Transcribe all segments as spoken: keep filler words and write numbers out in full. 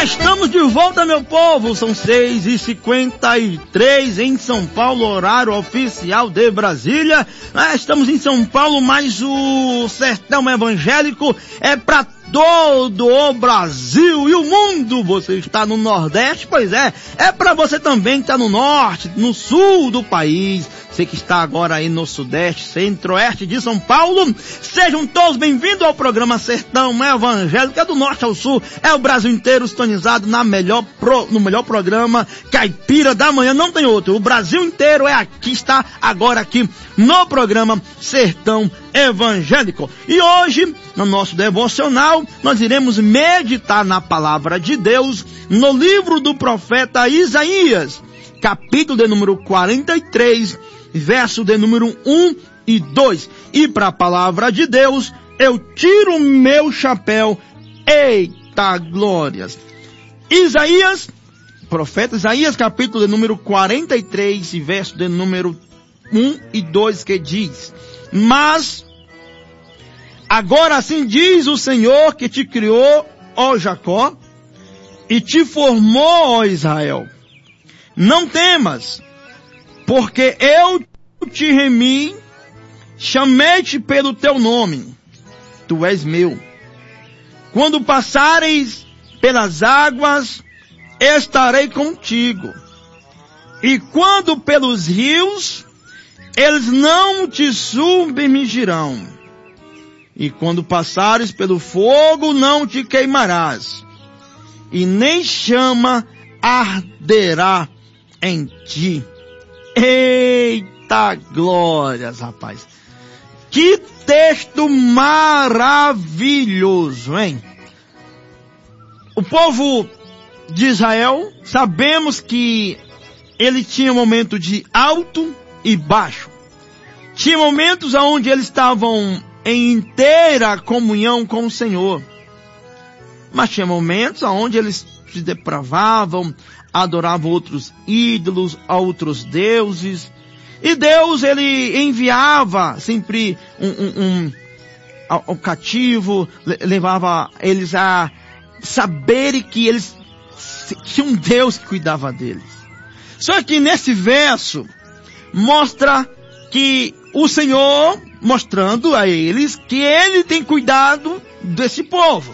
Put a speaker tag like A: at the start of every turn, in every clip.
A: Estamos de volta, meu povo. São seis e cinquenta e três em São Paulo, horário oficial de Brasília. Ah, estamos em São Paulo, mas o sertão evangélico é para todo o Brasil e o mundo. Você está no Nordeste? Pois é, é para você também que está no Norte, no Sul do país. Você que está agora aí no Sudeste, Centro-Oeste de São Paulo, sejam todos bem-vindos ao programa Sertão Evangélico. É do Norte ao Sul, é o Brasil inteiro sintonizado na melhor pro, no melhor programa caipira da manhã, não tem outro. O Brasil inteiro é aqui, está agora aqui no programa Sertão Evangélico. E hoje, no nosso devocional, nós iremos meditar na palavra de Deus no livro do profeta Isaías, capítulo de número quarenta e três, verso de número um e dois. E para a palavra de Deus, eu tiro meu chapéu. Eita glórias! Isaías, profeta Isaías, capítulo de número quarenta e três, verso de número um e dois, que diz: Mas agora assim diz o Senhor que te criou, ó Jacó, e te formou, ó Israel. Não temas, porque eu te remi, chamei-te pelo teu nome, tu és meu. Quando passares pelas águas, estarei contigo. E quando pelos rios, eles não te submergirão. E quando passares pelo fogo, não te queimarás. E nem chama arderá em ti. Eita glórias, rapaz. Que texto maravilhoso, hein? O povo de Israel, sabemos que ele tinha um momento de alto e baixo. Tinha momentos onde eles estavam em inteira comunhão com o Senhor. Mas tinha momentos onde eles se depravavam, adoravam outros ídolos, outros deuses. E Deus, ele enviava sempre um, um, um, um cativo, levava eles a saberem que eles tinham um Deus que cuidava deles. Só que nesse verso, mostra que o Senhor, mostrando a eles que ele tem cuidado desse povo.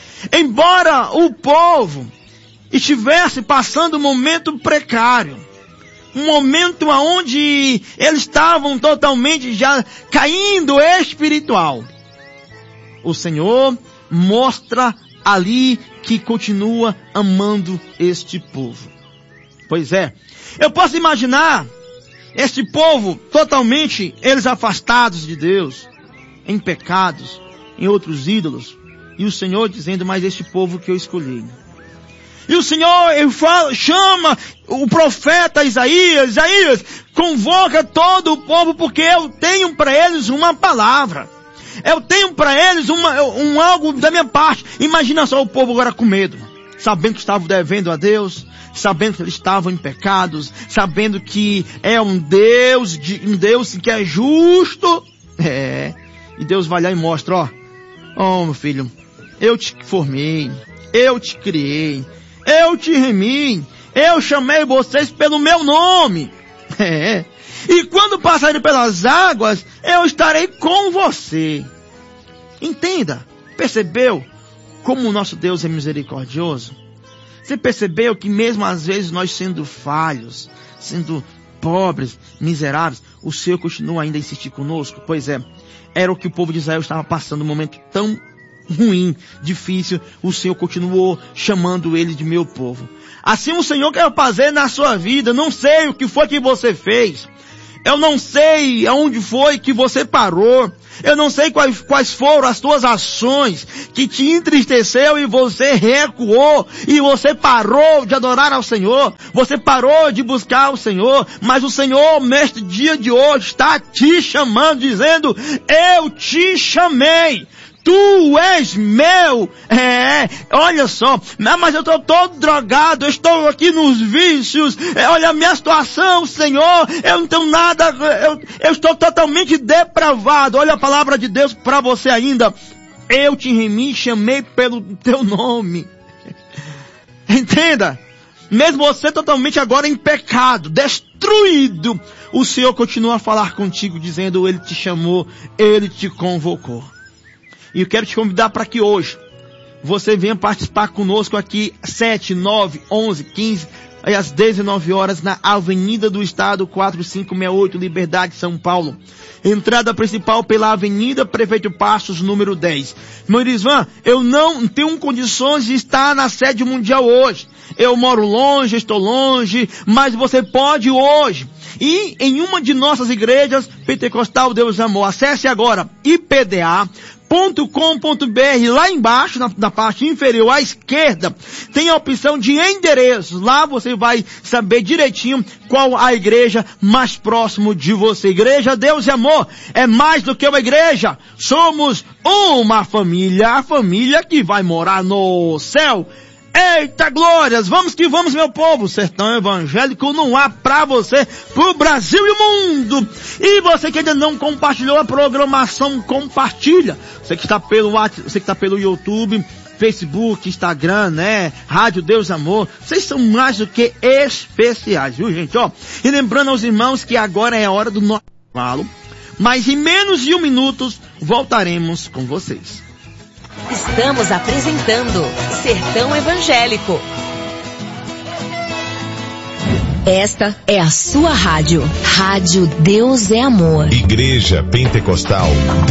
A: Embora o povo estivesse passando um momento precário, um momento onde eles estavam totalmente já caindo espiritual, o Senhor mostra ali que continua amando este povo. Pois é, eu posso imaginar este povo totalmente eles afastados de Deus, em pecados, em outros ídolos, e o Senhor dizendo: mas este povo que eu escolhi. E o Senhor ele fala, chama o profeta Isaías: Isaías, convoca todo o povo, porque eu tenho para eles uma palavra. Eu tenho para eles uma, um algo da minha parte. Imagina só o povo agora com medo, sabendo que estavam devendo a Deus, sabendo que eles estavam em pecados, sabendo que é um Deus, de, um Deus que é justo. É, e Deus vai lá e mostra: ó, ó meu filho, eu te formei, eu te criei, eu te remi, eu chamei vocês pelo meu nome. É. E quando passarem pelas águas, eu estarei com você. Entenda, percebeu como o nosso Deus é misericordioso? Você percebeu que mesmo às vezes nós sendo falhos, sendo pobres, miseráveis, o Senhor continua ainda a insistir conosco? Pois é, era o que o povo de Israel estava passando, um momento tão ruim, difícil. O Senhor continuou chamando ele de meu povo. Assim o Senhor quer fazer na sua vida. Não sei o que foi que você fez, eu não sei aonde foi que você parou, eu não sei quais, quais foram as tuas ações que te entristeceu e você recuou, e você parou de adorar ao Senhor, você parou de buscar o Senhor. Mas o Senhor, neste dia de hoje, está te chamando, dizendo: eu te chamei, tu és meu. É, olha só, mas eu estou todo drogado, eu estou aqui nos vícios, é, olha a minha situação, Senhor, eu não tenho nada, eu, eu estou totalmente depravado. Olha a palavra de Deus para você ainda: eu te remi, chamei pelo teu nome. Entenda. Mesmo você totalmente agora em pecado, destruído, o Senhor continua a falar contigo, dizendo, Ele te chamou, Ele te convocou. E eu quero te convidar para que hoje você venha participar conosco aqui, sete, nove, onze, quinze, aí às dezenove horas, na Avenida do Estado, quatro cinco seis oito, Liberdade, São Paulo. Entrada principal pela Avenida Prefeito Passos, número dez. Meu Irisvan, eu não tenho condições de estar na sede mundial hoje. Eu moro longe, estou longe, mas você pode hoje. E em uma de nossas igrejas, Pentecostal Deus Amor, acesse agora I P D A ponto com ponto b r, lá embaixo, na, na parte inferior à esquerda, tem a opção de endereços. Lá você vai saber direitinho qual a igreja mais próximo de você. Igreja Deus e Amor é mais do que uma igreja. Somos uma família, a família que vai morar no céu. Eita glórias, vamos que vamos, meu povo. Sertão Evangélico não há pra você, pro Brasil e o mundo. E você que ainda não compartilhou a programação, compartilha. Você que está pelo WhatsApp, você que está pelo YouTube, Facebook, Instagram, né? Rádio Deus Amor. Vocês são mais do que especiais, viu, gente? Ó, e lembrando aos irmãos que agora é a hora do nosso falo, mas em menos de um minuto voltaremos com vocês.
B: Estamos apresentando Sertão Evangélico. Esta é a sua rádio. Rádio Deus é Amor.
C: Igreja Pentecostal